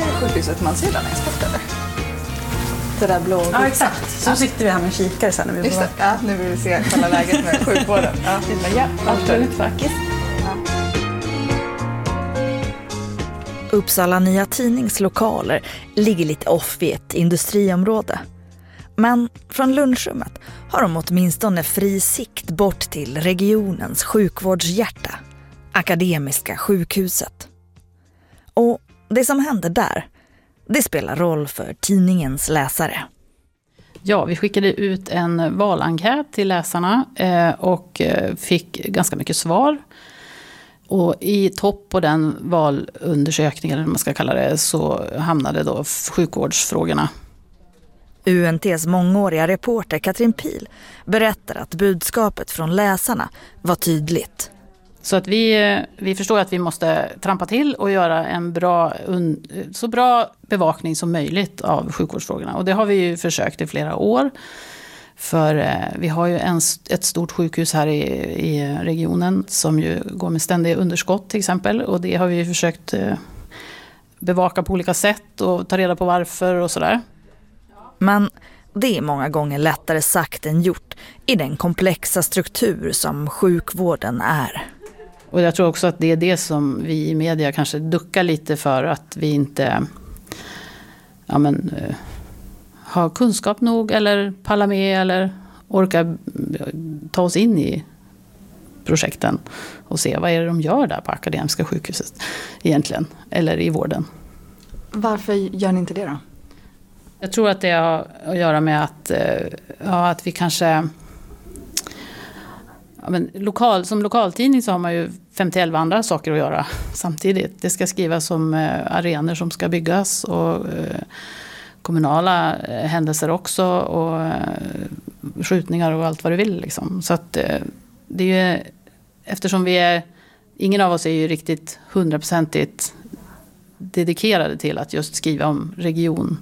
sjukhuset man ser där längst bort, eller? Det där blå. Ja, exakt. Så sitter vi här med kikare sen när vi just det. Ja, nu vill vi se kolla läget med sjukvården. Ja, absolut faktiskt. Uppsala Nya Tidnings lokaler ligger lite off i ett industriområde. Men från lunchrummet har de åtminstone fri sikt bort till regionens sjukvårdshjärta, Akademiska sjukhuset. Och det som händer där, det spelar roll för tidningens läsare. Ja, vi skickade ut en valankät till läsarna och fick ganska mycket svar. Och i topp på den valundersökningen, eller vad man ska kalla det, så hamnade då sjukvårdsfrågorna. UNTs mångåriga reporter Katrin Pil berättar att budskapet från läsarna var tydligt. Så att vi förstår att vi måste trampa till och göra en så bra bevakning som möjligt av sjukvårdsfrågorna. Och det har vi ju försökt i flera år. För vi har ju ett stort sjukhus här i regionen som ju går med ständiga underskott till exempel. Och det har vi ju försökt bevaka på olika sätt och ta reda på varför och sådär. Men det är många gånger lättare sagt än gjort i den komplexa struktur som sjukvården är. Och jag tror också att det är det som vi i media kanske duckar lite för, att vi inte har kunskap nog eller pallar med eller orkar ta oss in i projekten och se vad är det de gör där på Akademiska sjukhuset egentligen, eller i vården. Varför gör ni inte det då? Jag tror att det har att göra med att vi kanske... som lokaltidning så har man ju 50-11 andra saker att göra samtidigt. Det ska skrivas om arenor som ska byggas och kommunala händelser också och skjutningar och allt vad du vill. Liksom. Så att det är ju, eftersom ingen av oss är ju riktigt 100% dedikerade till att just skriva om regionvård.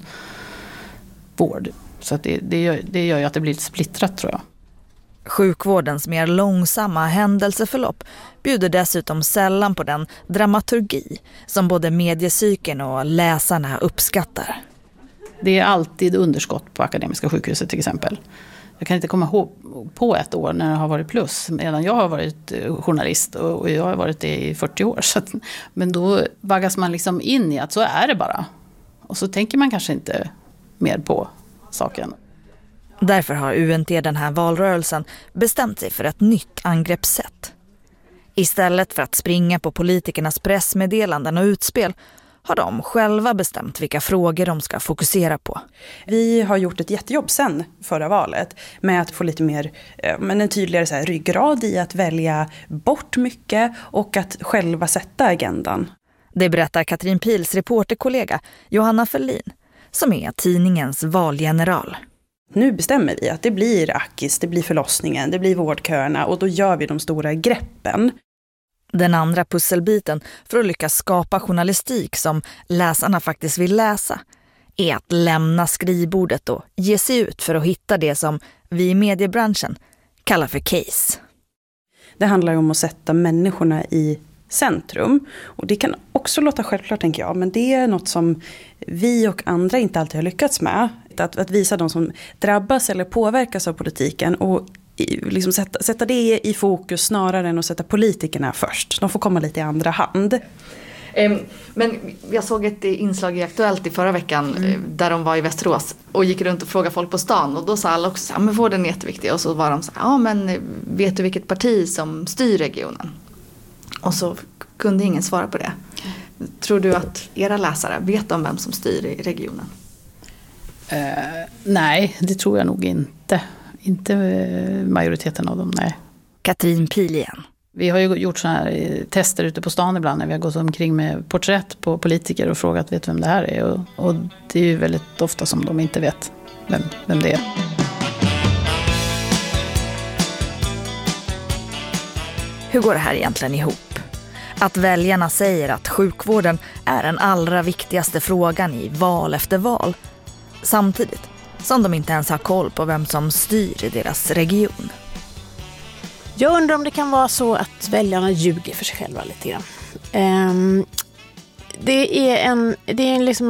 Så att det gör ju att det blir lite splittrat, tror jag. Sjukvårdens mer långsamma händelseförlopp bjuder dessutom sällan på den dramaturgi som både mediecykeln och läsarna uppskattar. Det är alltid underskott på Akademiska sjukhuset till exempel. Jag kan inte komma ihåg på ett år när det har varit plus. Medan jag har varit journalist och jag har varit det i 40 år. Men då vaggas man liksom in i att så är det bara. Och så tänker man kanske inte mer på saken. Därför har UNT den här valrörelsen bestämt sig för ett nytt angreppssätt. Istället för att springa på politikernas pressmeddelanden och utspel har de själva bestämt vilka frågor de ska fokusera på. Vi har gjort ett jättejobb sen förra valet med att få lite mer, en tydligare så här, ryggrad i att välja bort mycket och att själva sätta agendan. Det berättar Katrin Pils reporterkollega Johanna Ferlin, som är tidningens valgeneral. Nu bestämmer vi att det blir Akis, det blir förlossningen, det blir vårdköerna och då gör vi de stora greppen. Den andra pusselbiten för att lyckas skapa journalistik som läsarna faktiskt vill läsa är att lämna skrivbordet och ge sig ut för att hitta det som vi i mediebranschen kallar för case. Det handlar om att sätta människorna i centrum. Och det kan också låta självklart, tänker jag, men det är något som vi och andra inte alltid har lyckats med. Att visa de som drabbas eller påverkas av politiken och liksom sätta det i fokus snarare än att sätta politikerna först. De får komma lite i andra hand. Men jag såg ett inslag i Aktuellt i förra veckan där de var i Västerås och gick runt och frågade folk på stan, och då sa alla också, ja men vården är jätteviktig, och så var de så här, ja men vet du vilket parti som styr regionen? Och så kunde ingen svara på det. Tror du att era läsare vet om vem som styr i regionen? Nej, det tror jag nog inte. Inte majoriteten av dem, nej. Katrin Pil igen. Vi har ju gjort såna här tester ute på stan ibland när vi har gått omkring med porträtt på politiker och frågat vet vem det här är. Och det är ju väldigt ofta som de inte vet vem det är. Hur går det här egentligen ihop? Att väljarna säger att sjukvården är den allra viktigaste frågan i val efter val. Samtidigt som de inte ens har koll på vem som styr i deras region. Jag undrar om det kan vara så att väljarna ljuger för sig själva lite grann. Det är liksom